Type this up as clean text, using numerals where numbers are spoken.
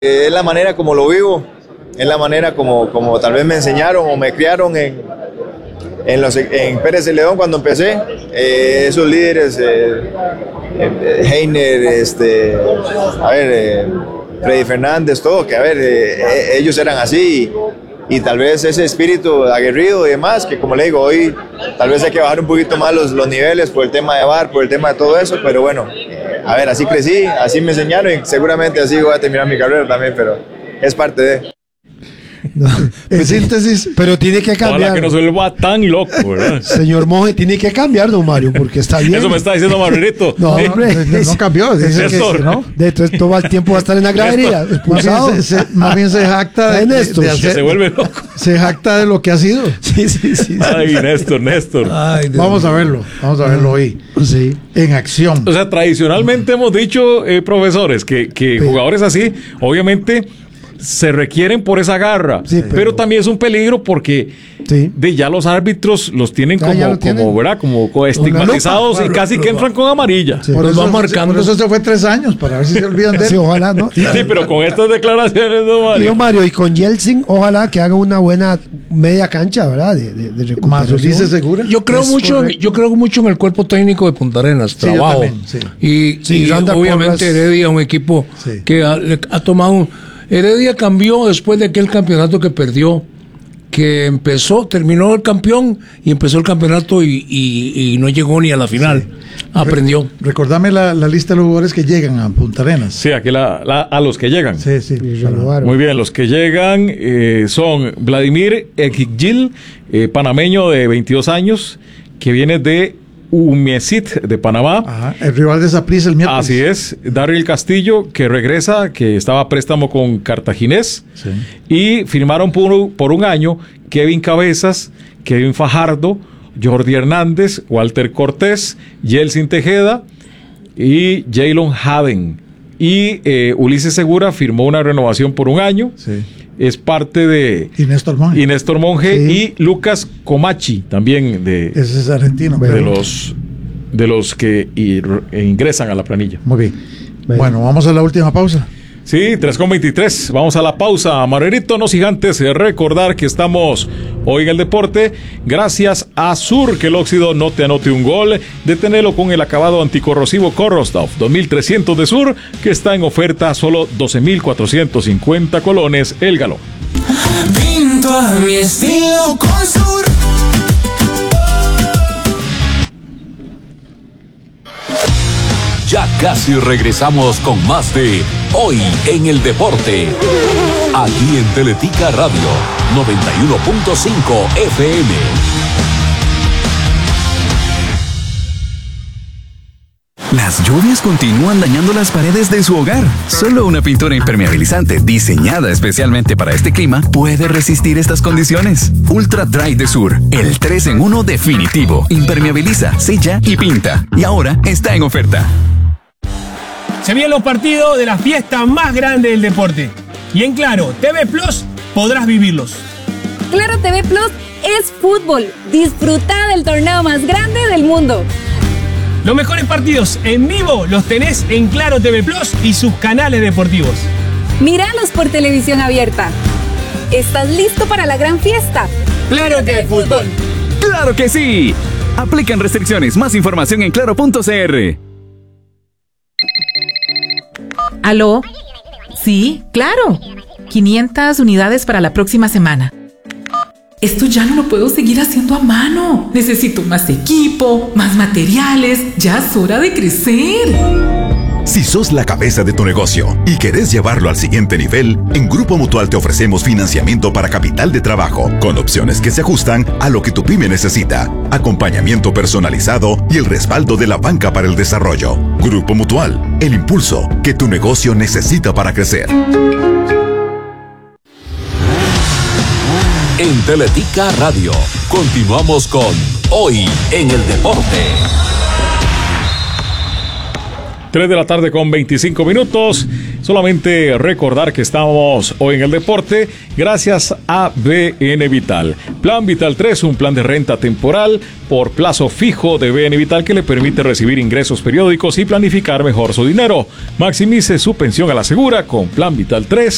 Es la manera como lo vivo, es la manera como tal vez me enseñaron o me criaron en Pérez Celedón cuando empecé. Esos líderes, Heiner, Freddy Fernández, todo, que ellos eran así y tal vez ese espíritu aguerrido y demás, que como le digo, hoy tal vez hay que bajar un poquito más los niveles por el tema de VAR, por el tema de todo eso, pero bueno, así crecí, así me enseñaron y seguramente así voy a terminar mi carrera también, pero es parte de... No, en síntesis, pero tiene que cambiar. Ojalá que no se vuelva tan loco, ¿verdad? Señor Monje, tiene que cambiar, don Mario, porque está bien. Eso me está diciendo Margarito. No, hombre, no cambió. Dice que no. Entonces todo el tiempo va a estar en la gradería, expulsado. Más bien se jacta de Néstor. Que se vuelve loco. Se jacta de lo que ha sido. Sí. Ay, Néstor. Ay, vamos a verlo hoy. Sí. En acción. O sea, tradicionalmente hemos dicho, profesores, que jugadores así, obviamente, se requieren por esa garra, pero también es un peligro porque ya los árbitros los tienen como estigmatizados y casi que entran con amarilla. Por eso marcando. Por eso se fue 3 años, para ver si se olvidan de él. Sí, ojalá, ¿no? Sí, pero con estas declaraciones, don Mario. Mario, y con Yeltsin, ojalá que haga una buena media cancha, ¿verdad? De recuperación. Más Ulises Segura. Yo creo mucho en el cuerpo técnico de Punta Arenas, trabajo. Y obviamente Heredia, un equipo que ha tomado Heredia cambió después de aquel campeonato que perdió, que terminó el campeón y empezó el campeonato y no llegó ni a la final. Aprendió. Recordame la lista de los jugadores que llegan a Punta Arenas. Sí, aquí a los que llegan. Sí. Muy bien, los que llegan son Vladimir Ekigil, panameño de 22 años, que viene de Umiesit de Panamá. Ajá, el rival de Saprissa el miércoles. Así es. Daryl Castillo, que regresa, que estaba a préstamo con Cartaginés. Sí. Y firmaron por un año Kevin Cabezas, Kevin Fajardo, Jordi Hernández, Walter Cortés, Yeltsin Tejeda y Jaylon Haden. Y Ulises Segura firmó una renovación por un año. Sí. Es parte de Néstor Monje y Lucas Comachi, también ese es argentino, de los que ingresan a la planilla. Muy bien. Bueno, vamos a la última pausa. Sí, 3:23. Vamos a la pausa. Margarito, no gigantes, recordar que estamos hoy en el deporte gracias a Sur, que el óxido no te anote un gol. Deténelo con el acabado anticorrosivo Corrostov 2300 de Sur, que está en oferta a solo 12,450 colones el galón. Pinto a mi estilo con Sur. Ya casi regresamos con más de Hoy en el Deporte. Aquí en Teletica Radio 91.5 FM. Las lluvias continúan dañando las paredes de su hogar. Solo una pintura impermeabilizante diseñada especialmente para este clima puede resistir estas condiciones. Ultra Dry de Sur, el 3-en-1 definitivo. Impermeabiliza, sella y pinta. Y ahora está en oferta. Se vienen los partidos de la fiesta más grande del deporte. Y en Claro TV Plus podrás vivirlos. Claro TV Plus es fútbol. Disfruta del torneo más grande del mundo. Los mejores partidos en vivo los tenés en Claro TV Plus y sus canales deportivos. Míralos por televisión abierta. ¿Estás listo para la gran fiesta? ¡Claro que es fútbol! ¡Claro que sí! Aplican restricciones. Más información en claro.cr. ¿Aló? Sí, claro. 500 unidades para la próxima semana. Esto ya no lo puedo seguir haciendo a mano. Necesito más equipo, más materiales. Ya es hora de crecer. Si sos la cabeza de tu negocio y querés llevarlo al siguiente nivel, en Grupo Mutual te ofrecemos financiamiento para capital de trabajo, con opciones que se ajustan a lo que tu pyme necesita, acompañamiento personalizado y el respaldo de la banca para el desarrollo. Grupo Mutual, el impulso que tu negocio necesita para crecer. En Teletica Radio, continuamos con Hoy en el Deporte. 3:25 p.m. Solamente recordar que estamos hoy en el deporte gracias a BN Vital. Plan Vital 3, un plan de renta temporal por plazo fijo de BN Vital que le permite recibir ingresos periódicos y planificar mejor su dinero. Maximice su pensión a la segura con Plan Vital 3